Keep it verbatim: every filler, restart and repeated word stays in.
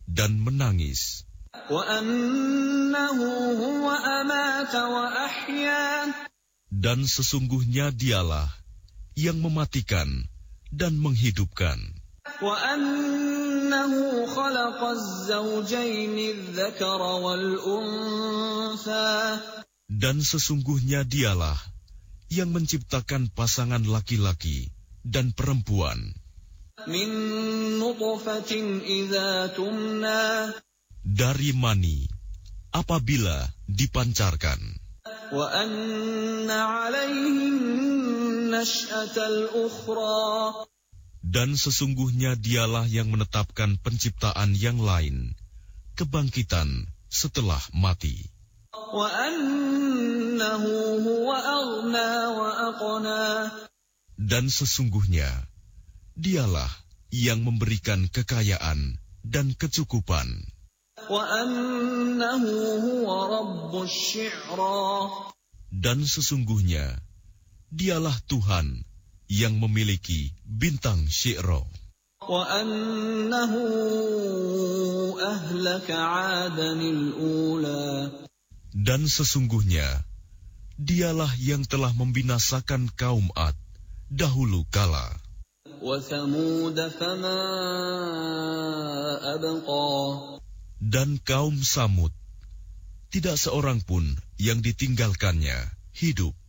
dan menangis. Dan sesungguhnya dialah yang mematikan dan menghidupkan. Dan sesungguhnya dialah yang menciptakan pasangan laki-laki dan perempuan. Dari mani apabila dipancarkan. Dan sesungguhnya dialah yang menetapkan penciptaan yang lain, kebangkitan setelah mati. Dan sesungguhnya dialah yang memberikan kekayaan dan kecukupan. Dan sesungguhnya dialah Tuhan yang memiliki bintang Syi'ra. Dan sesungguhnya dialah yang telah membinasakan kaum Ad dahulu kala. Dan kaum Samud, tidak seorang pun yang ditinggalkannya hidup.